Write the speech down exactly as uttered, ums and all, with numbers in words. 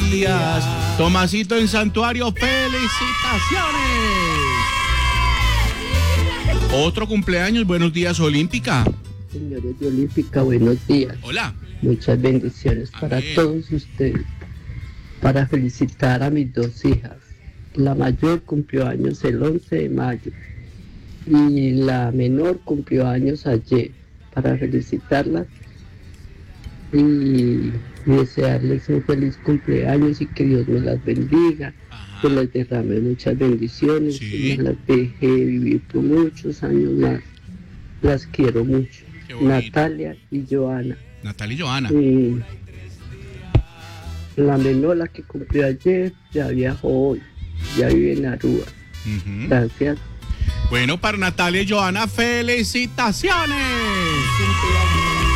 días. Tomasito en Santuario, felicitaciones. Otro cumpleaños, buenos días, Olímpica. Señores de Olímpica, buenos días. Hola. Muchas bendiciones Amén. Para todos ustedes. Para felicitar a mis dos hijas. La mayor cumplió años el once de mayo y la menor cumplió años ayer. Para felicitarlas y desearles un feliz cumpleaños y que Dios me las bendiga. Ajá. Que les derrame muchas bendiciones, sí. Que me las deje vivir por muchos años más. Las quiero mucho. Natalia y Joana. Natalia y Joana. Y la menor, la que cumplió ayer, ya viajó hoy. Ya vive en Aruba. Uh-huh. Gracias. Bueno, para Natalia y Joana, felicitaciones.